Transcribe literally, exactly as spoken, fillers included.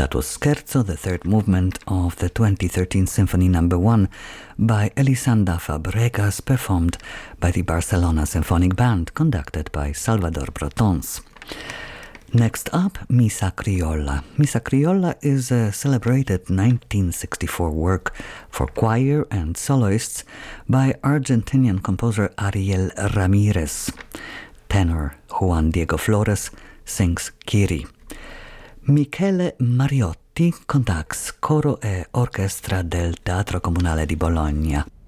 That was Scherzo, the third movement of the twenty thirteen Symphony Number One by Elisanda Fabregas, performed by the Barcelona Symphonic Band, conducted by Salvador Brotons. Next up, Missa Criolla. Missa Criolla is a celebrated nineteen sixty-four work for choir and soloists by Argentinian composer Ariel Ramirez. Tenor Juan Diego Flores sings Kyrie. Michele Mariotti conducts coro e orchestra del Teatro Comunale di Bologna.